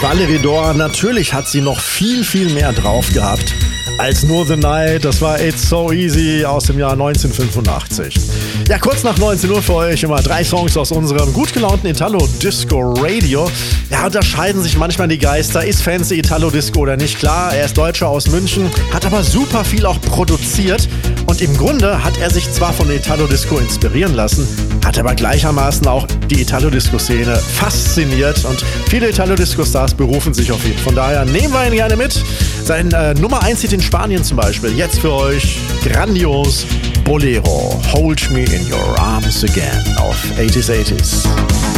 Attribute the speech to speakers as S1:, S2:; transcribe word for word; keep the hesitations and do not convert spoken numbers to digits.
S1: Valerie Dor, natürlich hat sie noch viel, viel mehr drauf gehabt als nur The Night. Das war It's So Easy aus dem Jahr neunzehnhundertfünfundachtzig. Ja, kurz nach neunzehn Uhr für euch immer drei Songs aus unserem gut gelaunten Italo-Disco-Radio. Ja, unterscheiden sich manchmal die Geister. Ist Fancy Italo-Disco oder nicht? Klar, er ist Deutscher aus München, hat aber super viel auch produziert. Und im Grunde hat er sich zwar von der Italo-Disco inspirieren lassen, hat aber gleichermaßen auch die Italo-Disco-Szene fasziniert. Und viele Italo-Disco-Stars berufen sich auf ihn. Von daher nehmen wir ihn gerne mit. Sein äh, Nummer eins Hit in Spanien zum Beispiel. Jetzt für euch grandios Bolero. Hold Me in Your Arms Again auf achtziger, achtziger.